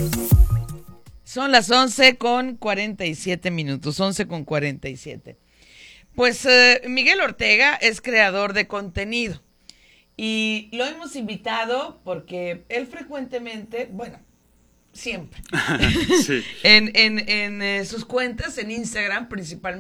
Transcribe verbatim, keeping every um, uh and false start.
Son las once con cuarenta y siete minutos, once con cuarenta y siete. Pues eh, Miguel Ortega es creador de contenido y lo hemos invitado porque él frecuentemente, bueno, siempre, sí. en, en, en eh, sus cuentas, en Instagram principalmente,